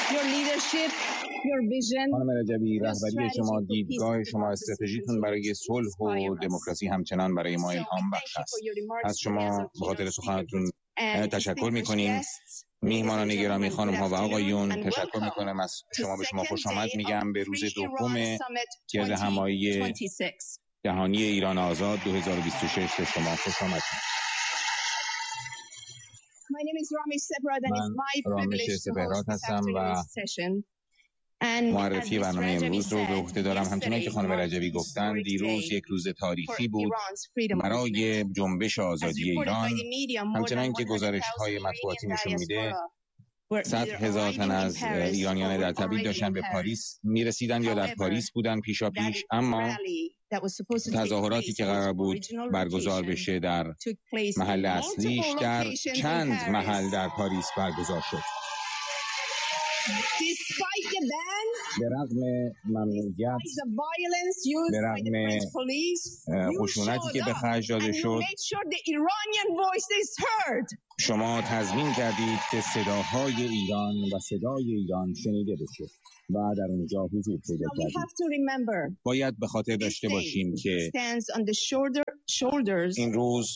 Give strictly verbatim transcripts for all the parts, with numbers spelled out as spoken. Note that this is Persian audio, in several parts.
خانم رجبی، رهبری شما، دیدگاه شما، استراتژیتون برای صلح و دموکراسی همچنان برای ما الهام بخش است. از شما به خاطر سخنتون تشکر می‌کنیم. میهمانان گرامی، خانم ها و آقایون، تشکر می‌کنم از شما. به شما خوش آمد میگم به روز دوم گرد همایی جهانی ایران آزاد دو هزار و بیست و شش. به شما خوش آمد. من رامش سپهراد هستم و معرفی برنامه امروز رو به عهده دارم. همچنان که خانم رجبی گفتن، دیروز یک روز تاریخی بود برای جنبش آزادی ایران. همچنان که گزارش‌های مطبوعاتی نشون میده، صد هزار تن از ایرانیان در تبعید داشتن به پاریس میرسیدن یا در پاریس بودن پیشا پیش، اما تظاهراتی که قرار بود برگزار بشه در محل اصلیش در چند محل در پاریس برگزار شد. به رغم ممنوعیت، به رغم خشونتی که به خرج داده شد، شما تضمین کردید که صداهای ایران و صدای ایران شنیده بشه و در اونجا حضور پیدا کردید. باید به خاطر داشته باشیم که این روز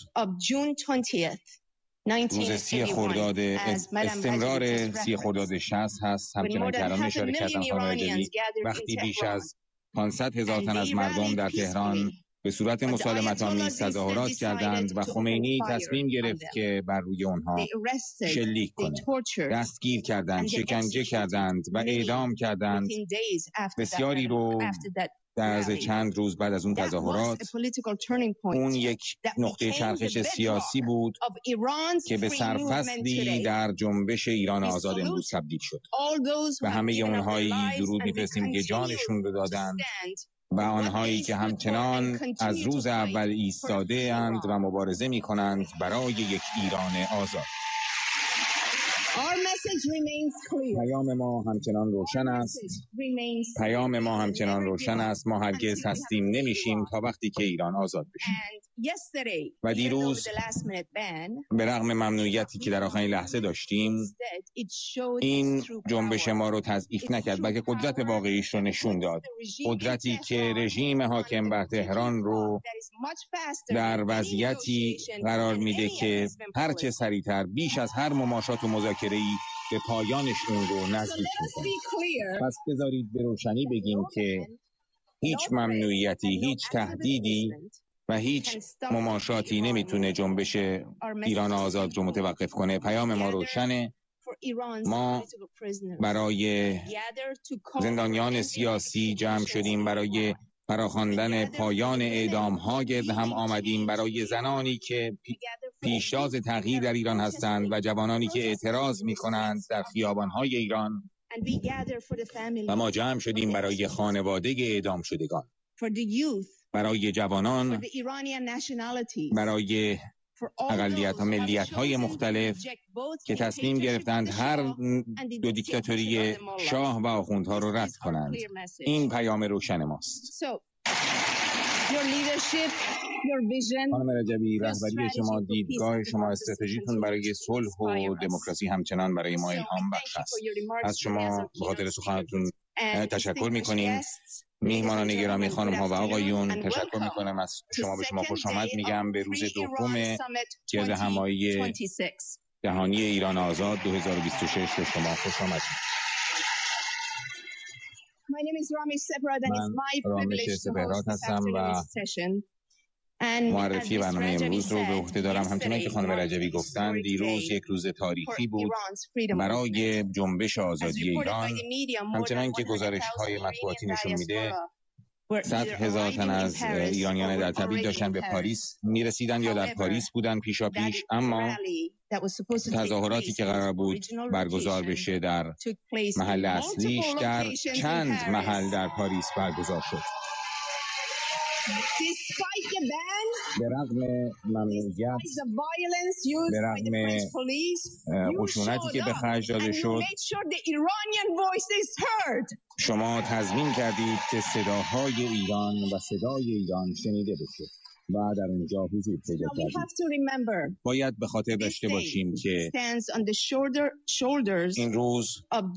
روز سی خرداد استمرار سی خرداد شصت هست. همچنان که الان اشاره کردم خانم رجبی، وقتی بیش از پانصد هزار تن از مردم در تهران به صورت مسالمت‌آمیز تظاهرات کردند و خمینی تصمیم گرفت که بر روی اونها شلیک کنه، دستگیر کردند، شکنجه کردند و اعدام کردند. بسیاری رو در از چند روز بعد از اون تظاهرات، اون یک نقطه چرخش سیاسی بود که به سرفصلی در جنبش ایران آزاد امروز تبدیل شد. و همه اونهایی درود می‌فرستیم که جانشون رو دادند و آنهایی که همچنان از روز اول ایستاده اند و مبارزه می‌کنند برای یک ایران آزاد. پیام ما همچنان روشن است. پیام ما همچنان روشن است. ما هرگز تسلیم نمیشیم تا وقتی که ایران آزاد بشه. و دیروز به رغم ممنوعیتی که در آخرین لحظه داشتیم، این جنبش ما رو تضعیف نکرد، بلکه قدرت واقعیش رو نشون داد. قدرتی که رژیم حاکم بر تهران رو در وضعیتی قرار میده که هر چه سریعتر بیش از هر مماشات و مذاکره‌ای به پایانش اون رو نزدیک میکنه. پس بذارید به روشنی بگیم که هیچ ممنوعیتی، هیچ تهدیدی و هیچ مماشاتی نمیتونه جنبش ایران آزاد رو متوقف کنه. پیام ما روشنه. ما برای زندانیان سیاسی جمع شدیم، برای فراخواندن پایان اعدام ها گرد هم آمدیم، برای زنانی که پیشتاز تغییر در ایران هستند و جوانانی که اعتراض می کنند در خیابان های ایران. و ما جمع شدیم برای خانواده اعدام شدگان، برای جوانان، برای اقلیت ها، ملیت های مختلف که تصمیم گرفتند هر دو دیکتاتوری شاه و آخوندها رو رد کنند. این پیام روشن ماست. خانم رجبی، رهبری شما، دیدگاه شما، استراتژیتون برای صلح و دموکراسی همچنان برای ما الهام بخش است. از شما به خاطر سخنتون تشکر می‌کنیم. میهمانان گرامی، خانم ها و آقایون، تشکر می‌کنم از شما. به شما خوش آمد میگم به روز دوم گرد همایی جهانی ایران آزاد دو هزار و بیست و شش. به شما خوش آمد. من رامش سپهراد هستم و معرفی برنامه امروز رو به عهده دارم. همچنان که خانم رجبی گفتن، دیروز یک روز تاریخی بود برای جنبش آزادی ایران. همچنان که گزارش‌های مطبوعاتی نشون میده، صد هزار تن از ایرانیان در تبعید داشتن به پاریس میرسیدن یا در پاریس بودن پیشا پیش، اما تظاهراتی که قرار بود برگزار بشه در محل اصلیش در چند محل در پاریس برگزار شد. به رغم ممنوعیت، به رغم خشونتی که به خرج داده شد، شما تضمین کردید که صداهای ایران و صدای ایران شنیده بشه و در اونجا حضور پیدا کردیم. باید به خاطر داشته باشیم که این روز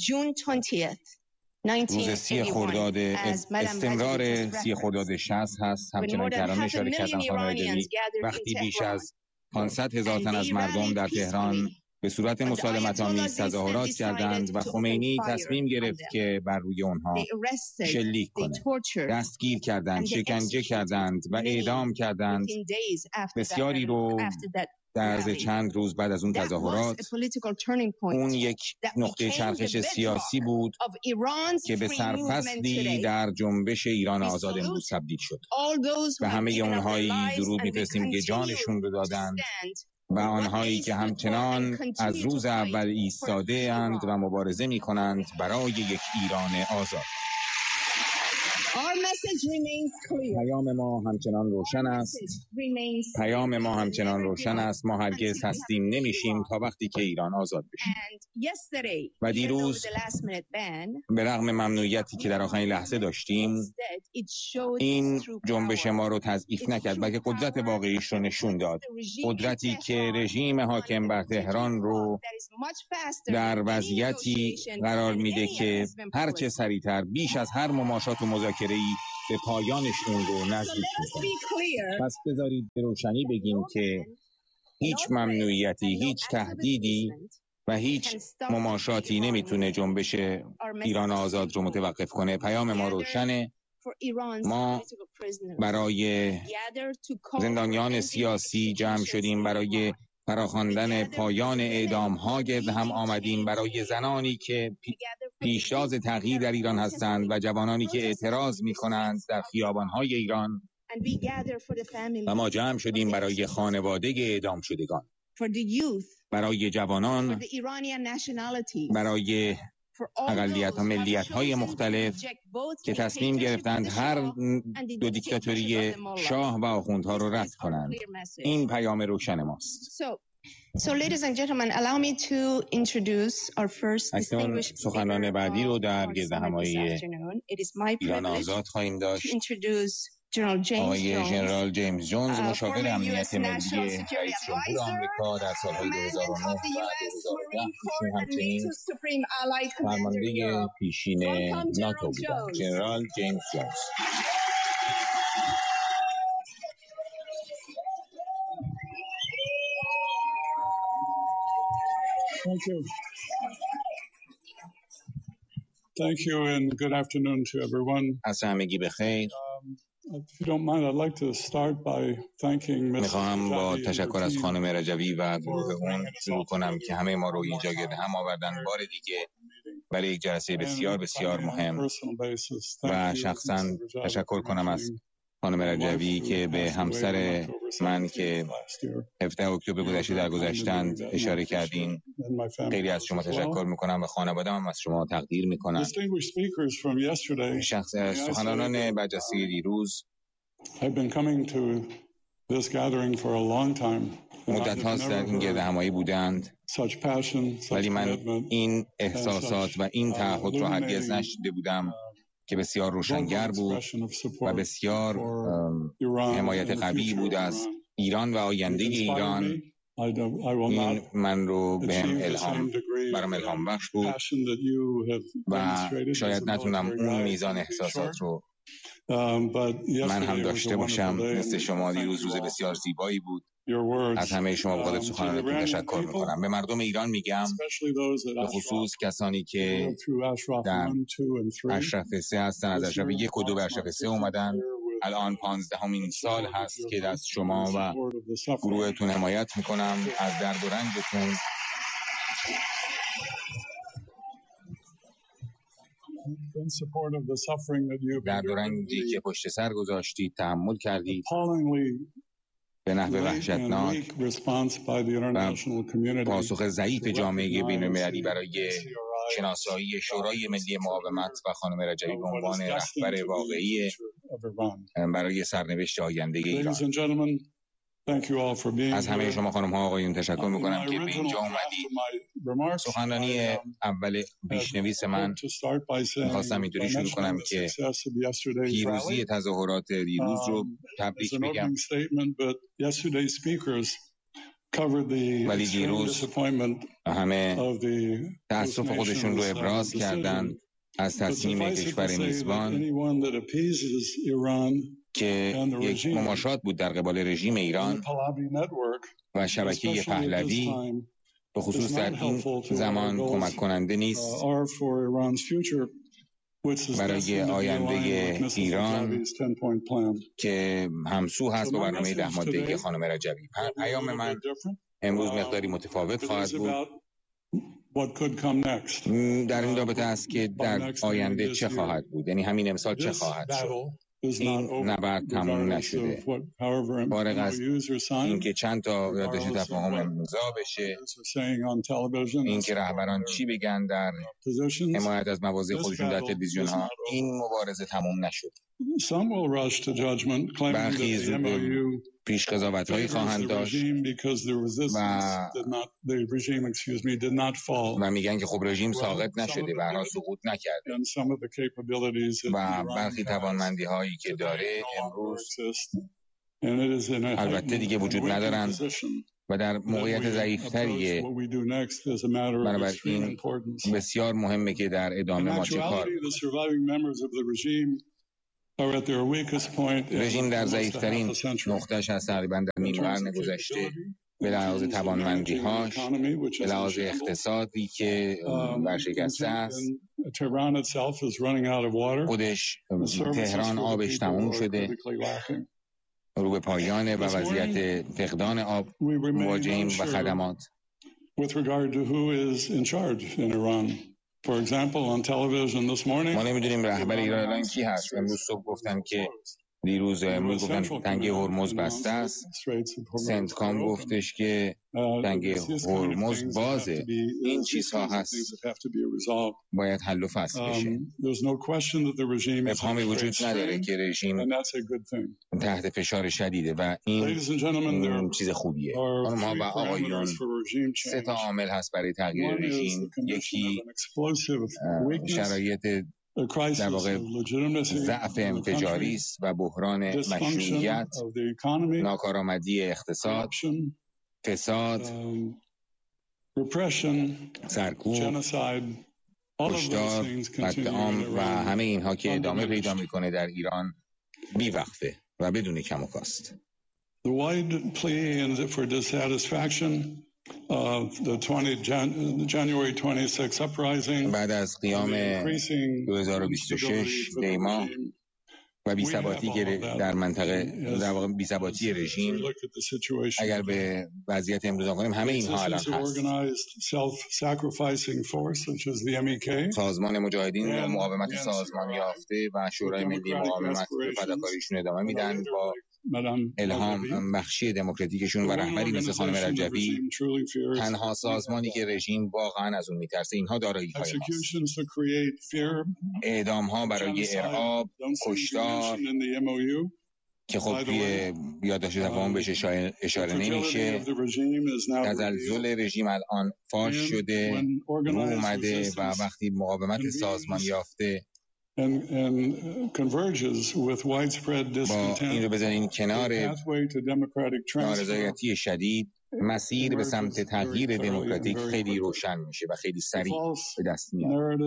روز سی خرداد استمرار سی خرداد شصت هست. همچنان که الان اشاره کردم خانم رجوی، وقتی بیش از پانصد هزار تن از مردم در تهران به صورت مسالمت‌آمیز تظاهرات کردند و خمینی تصمیم گرفت که بر روی اونها شلیک کنه. دستگیر کردند، شکنجه کردند و اعدام کردند بسیاری رو. در عرض چند روز بعد از اون تظاهرات، اون یک نقطه چرخش سیاسی بود که به سرفصلی در جنبش ایران آزاد امروز تبدیل شد و همه اونهایی درود می‌فرستیم که جانشون رو دادند و آنهایی که همچنان از روز اول ایستاده اند و مبارزه می کنند برای یک ایران آزاد. پیام ما همچنان روشن است. پیام ما همچنان روشن است. ما هرگز تسلیم نمیشیم تا وقتی که ایران آزاد بشه. و دیروز به رغم ممنوعیتی که در آخرین لحظه داشتیم، این جنبش ما رو تضعیف نکرد، بلکه قدرت واقعیش رو نشون داد. قدرتی که رژیم حاکم بر تهران رو در وضعیتی قرار میده که هرچه سریعتر بیش از هر مماشات و مذاکره‌ای به پایانش اون رو نزدیک می‌کنه. پس بذارید به روشنی بگیم که هیچ ممنوعیتی، هیچ تهدیدی و هیچ مماشاتی نمیتونه جنبش ایران آزاد رو متوقف کنه. پیام ما روشنه. ما برای زندانیان سیاسی جمع شدیم، برای فراخواندن پایان اعدام ها گرد هم آمدیم، برای زنانی که پیشتاز تغییر در ایران هستند و جوانانی که اعتراض می کنند در خیابان های ایران. و ما جمع شدیم برای خانواده اعدام شدگان، برای جوانان، برای اقلیت ها، ملیت های مختلف که تصمیم گرفتند هر دو دیکتاتوری شاه و آخوندها رو رد کنند. این پیام روشن ماست. So, ladies and gentlemen, allow me to introduce our first distinguished سخنران بعدی رو در گردهمایی ایران آزاد خواهیم داشت. آقای ژنرال جیمز جونز، مشاور امنیت ملی رئیس جمهور آمریکا در سالهای دو هزار و نه و دو هزار و ده، ایشون همچنین فرمانده پیشین ناتو بودند. ژنرال جیمز جونز. Thank you. Thank you and good afternoon to everyone. عصر همگی بخیر. If you don't mind, I'd like to start by thanking Miz میخواهم با تشکر از خانم رجوی و گروه اون شروع کنم که همه ما رو اینجا گرد هم آوردن بار دیگه برای یک جلسه بسیار بسیار مهم. و شخصا تشکر کنم از خانم رجوی که به همسر من که هفده اکتبر گذشته در گذشتند اشاره کردین. خیلی از شما تشکر میکنم و خانواده‌ام هم از شما تقدیر میکنم. شخص سخنرانان برجسته دیروز مدت هاست در این گرد همایی بودند، ولی من این احساسات و این تعهد رو هرگز نشنیده بودم که بسیار روشنگر بود و بسیار حمایت قوی بود از ایران و آینده ایران. این من رو به هم الهام برام الهام بخش بود و شاید نتونم اون میزان احساسات رو من هم داشته باشم مثل شما. دیروز روز بسیار زیبایی بود. از همه شما بخاطر سخنرانیتون تشکر میکنم. به مردم ایران میگم، به خصوص کسانی که در اشرف سه هستن، از اشرف یک و دو به اشرف سه اومدن. الان پانزدهمین سال هست که دست شما و گروهتون حمایت میکنم از درد و رنجتون. درد و رنجی که پشت سر گذاشتید، تحمل کردید به نحو وحشتناک و پاسخ ضعیف جامعه بین‌المللی برای شناسایی شورای ملی مقاومت و خانم رجوی به عنوان رهبر واقعی برای سرنوشت آینده ایران. از همه شما خانم ها آقایون تشکر میکنم که به اینجا اومدید سخنرانی اول پیشنویس من میخواستم اینطوری شروع کنم که پیروزی تظاهرات دیروز رو تبریک بگم، ولی دیروز همه تأسف خودشون رو ابراز کردن از تصمیم کشور میزبان که یک مماشات بود در قبال رژیم ایران و شبکه پهلوی به خصوص در این زمان کمک کننده نیست برای آینده ایران که همسو هست با برنامه ده ماده‌ای خانم رجبی. پیام من امروز مقداری متفاوت خواهد بود. در این رابطه است که در آینده چه خواهد بود، یعنی همین امسال چه خواهد شد. این نبرد تمام نشده، فارغ از اینکه چند تا یادداشت تفاهم امضا بشه، اینکه رهبران چی بگن در حمایت از مواضع خودشون در تلویزیون ها، این مبارزه تمام نشد. برخی زود پیش قضاوت هایی خواهند داشت و و میگن که خب رژیم ساقط نشده، به هر حال سقوط نکرده و برخی توانمندی هایی که داره امروز البته دیگه وجود ندارن و در موقعیت ضعیفتریه. بنابراین بسیار مهمه که در ادامه ما چه کار. رژیم در ضعیفترین نقطه‌اش هست تقریبا در نیم قرن گذشته، به لحاظ توانمندی‌هاش، به لحاظ اقتصادی که ورشکسته است. خودش تهران آبش تموم شده، رو به پایانه و وضعیت فقدان آب مواجهیم و خدمات. ما نمیدونیم رهبر ایران الان کی هست. امروز صبح گفتن که دیروز امروز گفتن تنگه هرمز بسته است. سنتکام گفتش که تنگه هرمز بازه. این چیزها هست باید حل و فصل بشه. ابهامی وجود نداره که رژیم تحت فشار شدیده و این چیز خوبیه. خانم‌ها و آقایون، سه تا عامل هست برای تغییر رژیم. یکی شرایط در واقع ضعف انفجاری است و بحران مشروعیت، ناکارآمدی اقتصاد، فساد، سرکوب، کشتار، قتل عام و همه اینها که ادامه پیدا میکنه در ایران بی‌وقفه و بدون کم و کاست. The wide plea for dissatisfaction of the January twenty-sixth uprising بعد از قیام دو هزار و بیست و شش دیما و بی‌ثباتی که در منطقه در واقع بی‌ثباتی رژیم، اگر به وضعیت امروز کنیم همه اینها الان هست. سازمان مجاهدین مقاومت سازمان یافته و شورای ملی مقاومت به فداکاریشون ادامه میدن با الهام بخشی دموکراتیکشون و رهبری مثل خانم رجبی، تنها سازمانی که رژیم واقعا از اون میترسه. اینها دارایی های ماست. اعدام ها برای ارهاب، کشتار که خب توی یادداشت تفاهم بهش اشاره نمیشه. تزلزل رژیم الان فاش شده، رو اومده و وقتی مقاومت سازمان یافته And, and converges with widespread discontent, با این رو بزنین کنار نارضایتی شدید، مسیر به سمت تغییر دموکراتیک خیلی روشن میشه و خیلی سریع به دست میاد.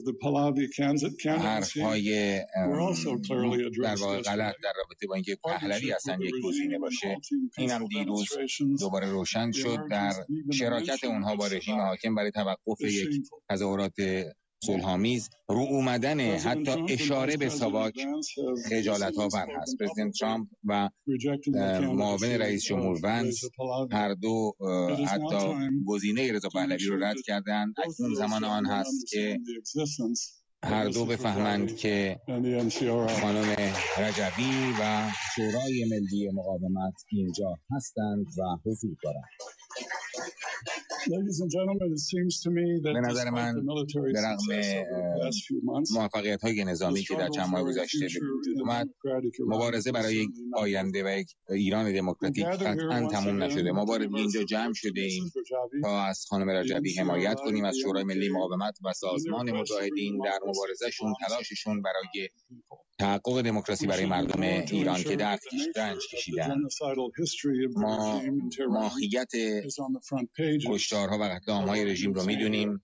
حرف‌های در واقع غلط در رابطه با اینکه پهلوی اصلا یک گزینه باشه، این هم دیروز دوباره روشن شد در شراکت اونها با رژیم حاکم برای توقف یک تظاهرات صلح‌آمیز. رو اومدن حتی اشاره به ساواک خجالت‌آور هست. پرزیدنت ترامپ و معاون رئیس جمهور ونس هر دو حتی گزینه رضا پهلوی رو رد کردن. اکنون زمان آن هست که هر دو بفهمند که خانم رجبی و شورای ملی مقاومت اینجا هستند و حضور دارند. به نظر من به رغم موفقیت‌های نظامی که در چند ماه گذشته به وجود اومد، مبارزه برای آینده و یک ایران دموکراتیک قطعاً تموم نشده. ما بار اینجا جمع شده ایم تا از خانم رجبی حمایت کنیم، از شورای ملی مقاومت و سازمان مجاهدین در مبارزهشون، تلاششون برای تحقق دموکراسی برای مردم ایران که درد رنج کشیدن. ما ماهیت کشتارها و قتل عام‌های رژیم رو میدونیم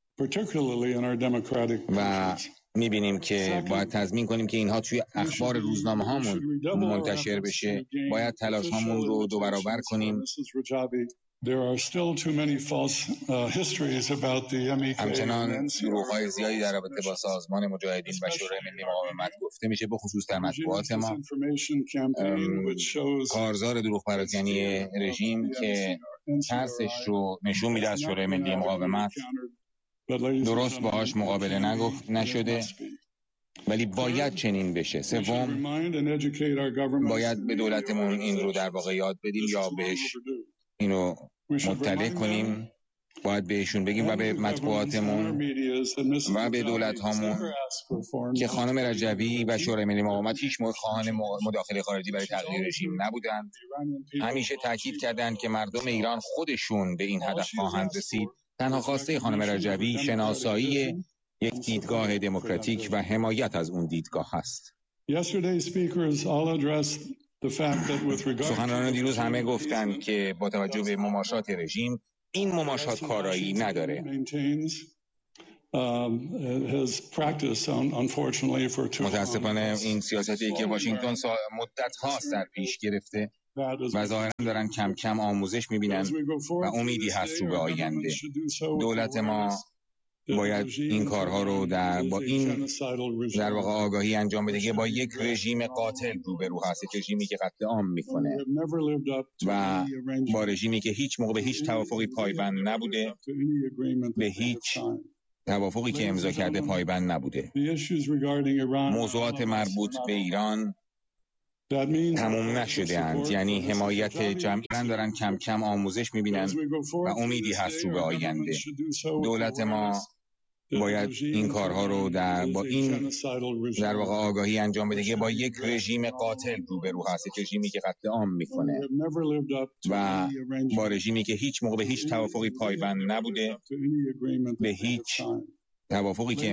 و میبینیم که باید تضمین کنیم که اینها توی اخبار روزنامه هامون منتشر بشه. باید تلاش هامون رو دو برابر کنیم. همچنان دروغ‌های زیادی در رابطه با سازمان مجاهدین و شورای ملی مقاومت گفته میشه، به خصوص در مطبوعات ما. کارزار دروغ پراکنی رژیم که ترسش رو نشون میده از شورای ملی مقاومت، درست باهاش مقابله نگفت نشده، ولی باید چنین بشه. سوم، باید به دولتمون این رو در واقع یاد بدیم یا بهش اینو مطلع کنیم. باید بهشون بگیم و به مطبوعاتمون و به دولت هامون که خانم رجبی و شورای ملی مقاومت هیچ موقع خواهان مداخله خارجی برای تغییر رژیم نبودند. همیشه تاکید کردند که مردم ایران خودشون به این هدف خواهند رسید. تنها خواسته خانم رجبی شناسایی یک دیدگاه دموکراتیک و حمایت از اون دیدگاه هست. سخنرانان دیروز همه گفتند که با توجه به مماشات رژیم، این مماشات کارایی نداره. متاسفانه این سیاستی که واشنگتن مدت هاست در پیش گرفته و ظاهرا دارن کم کم آموزش میبینن و امیدی هست رو به آینده. دولت ما باید این کارها رو در با این در واقع آگاهی انجام بده که با یک رژیم قاتل روبرو هست، یک رژیمی که قتل عام میکنه و با رژیمی که هیچ موقع به هیچ توافقی پایبند نبوده، به هیچ توافقی که امضا کرده پایبند نبوده. موضوعات مربوط به ایران تموم نشده اند، یعنی حمایت جمعیان دارن کم کم آموزش میبینن و امیدی هست رو به آینده. دولت ما باید این کارها رو در با این در واقع آگاهی انجام بده که با یک رژیم قاتل روبرو هست، یک رژیمی که قتل عام میکنه و با رژیمی که هیچ موقع به هیچ توافقی پایبند نبوده، به هیچ توافقی که